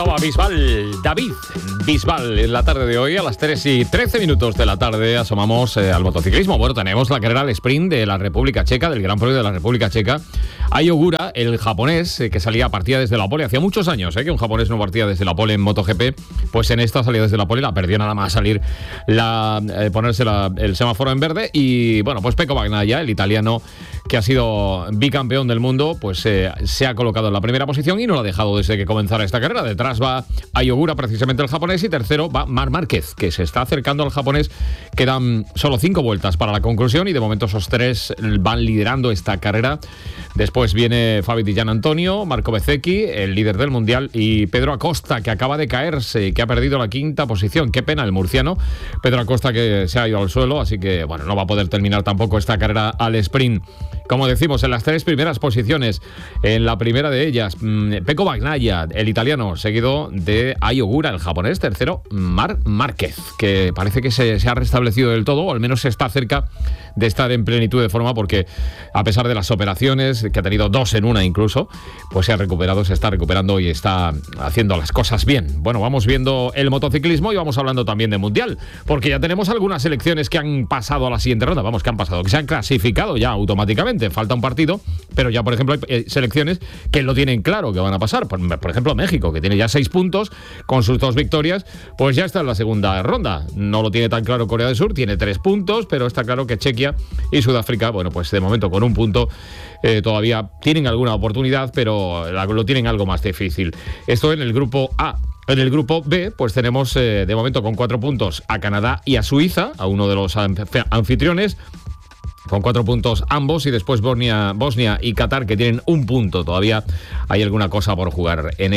estaba Bisbal, David Bisbal, en la tarde de hoy. A las 3:13 de la tarde asomamos al motociclismo. Bueno, tenemos la carrera al sprint de la República Checa, del Gran Premio de la República Checa. Ai Ogura, el japonés, que partía desde la pole. Hacía muchos años que un japonés no partía desde la pole en MotoGP. Pues en esta salía desde la pole, la perdió nada más salir ponerse el semáforo en verde. Y bueno, pues Pecco Bagnaia, el italiano que ha sido bicampeón del mundo, pues se ha colocado en la primera posición y no lo ha dejado desde que comenzara esta carrera. Detrás va Ai Ogura, precisamente el japonés, y tercero va Marc Márquez, que se está acercando al japonés. Quedan solo 5 vueltas para la conclusión y de momento esos 3 van liderando esta carrera. Después viene Fabio Di Giannantonio, Marco Bezzecchi, el líder del mundial, y Pedro Acosta, que acaba de caerse, que ha perdido la 5ª posición. Qué pena el murciano Pedro Acosta, que se ha ido al suelo, así que bueno, no va a poder terminar tampoco esta carrera al sprint. Como decimos, en las 3 primeras posiciones, en la primera de ellas, Pecco Bagnaia, el italiano, seguido de Ai Ogura, el japonés, tercero, Marc Márquez, que parece que se ha restablecido del todo, o al menos está cerca de estar en plenitud de forma, porque a pesar de las operaciones, que ha tenido 2 en una incluso, pues se está recuperando y está haciendo las cosas bien. Bueno, vamos viendo el motociclismo y vamos hablando también de mundial, porque ya tenemos algunas selecciones que han pasado a la siguiente ronda, que se han clasificado ya automáticamente. Falta un partido, pero ya, por ejemplo, hay selecciones que lo tienen claro que van a pasar. Por ejemplo, México, que tiene ya 6 puntos con sus 2 victorias, pues ya está en la segunda ronda. No lo tiene tan claro Corea del Sur, tiene 3 puntos, pero está claro que Chequia y Sudáfrica, bueno, pues de momento con 1 punto todavía tienen alguna oportunidad, pero lo tienen algo más difícil. Esto en el grupo A. En el grupo B, pues tenemos de momento con 4 puntos a Canadá y a Suiza, a uno de los anfitriones, con 4 puntos ambos, y después Bosnia y Qatar, que tienen 1 punto. Todavía hay alguna cosa por jugar en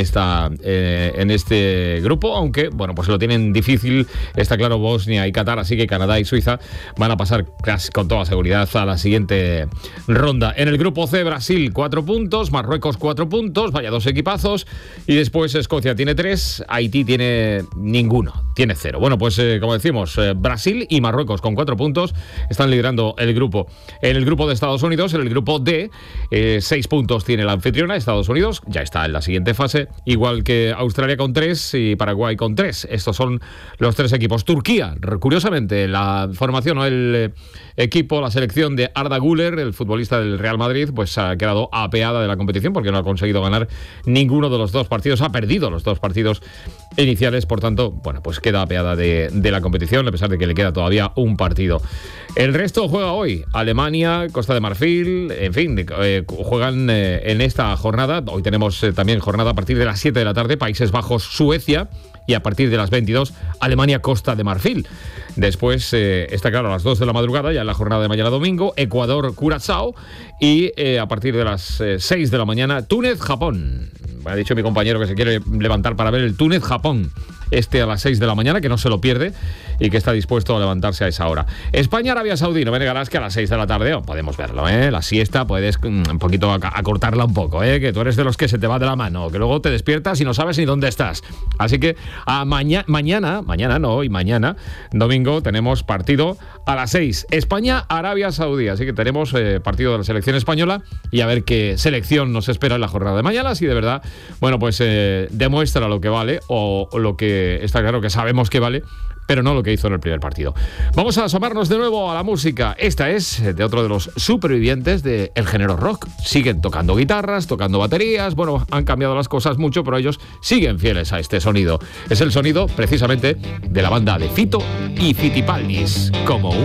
este grupo, aunque bueno, pues lo tienen difícil, está claro, Bosnia y Qatar, así que Canadá y Suiza van a pasar casi con toda seguridad a la siguiente ronda. En el grupo C, Brasil 4 puntos, Marruecos 4 puntos, vaya 2 equipazos, y después Escocia tiene 3, Haití tiene ninguno, tiene 0. Bueno, pues como decimos, Brasil y Marruecos con 4 puntos están liderando el grupo. En el grupo de Estados Unidos, en el grupo D, 6 puntos tiene la anfitriona, Estados Unidos, ya está en la siguiente fase, igual que Australia con 3 y Paraguay con 3. Estos son los 3 equipos. Turquía, curiosamente, la formación o el equipo, la selección de Arda Güler, el futbolista del Real Madrid, pues ha quedado apeada de la competición porque no ha conseguido ganar ninguno de los 2 partidos, ha perdido los 2 partidos iniciales, por tanto, bueno, pues queda apeada de la competición, a pesar de que le queda todavía un partido. El resto juega hoy. Alemania, Costa de Marfil, en fin, juegan en esta jornada. Hoy tenemos también jornada a partir de las 7 de la tarde, Países Bajos, Suecia, y a partir de las 22, Alemania, Costa de Marfil. Después, está claro, a las 2 de la madrugada, ya en la jornada de mañana domingo, Ecuador, Curazao, y a partir de las 6 de la mañana, Túnez, Japón. Me ha dicho mi compañero que se quiere levantar para ver el Túnez-Japón, a las 6 de la mañana, que no se lo pierde y que está dispuesto a levantarse a esa hora. España-Arabia Saudí, no me negarás que a las 6 de la tarde podemos verlo, la siesta puedes un poquito acortarla un poco, que tú eres de los que se te va de la mano, que luego te despiertas y no sabes ni dónde estás. Así que mañana, domingo, tenemos partido a las 6, España-Arabia Saudí, así que tenemos partido de la selección española, y a ver qué selección nos espera en la jornada de mañana, si de verdad, bueno, pues demuestra lo que vale, o lo que está claro que sabemos que vale, pero no lo que hizo en el primer partido. Vamos a asomarnos de nuevo a la música. Esta es de otro de los supervivientes del género rock. Siguen tocando guitarras, tocando baterías. Bueno, han cambiado las cosas mucho, pero ellos siguen fieles a este sonido. Es el sonido, precisamente, de la banda de Fito y Fitipaldis, como